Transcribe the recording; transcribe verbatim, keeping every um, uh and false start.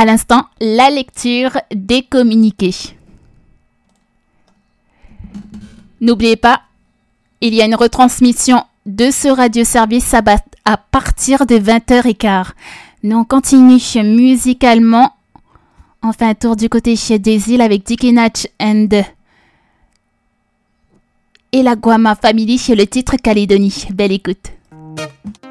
À l'instant, la lecture des communiqués. N'oubliez pas, il y a une retransmission de ce radioservice à, ba- à partir de vingt heures quinze. Nous on continue musicalement. On fait un tour du côté chez des îles avec Dickie Natch and et la Guama Family chez le titre Calédonie. Belle écoute.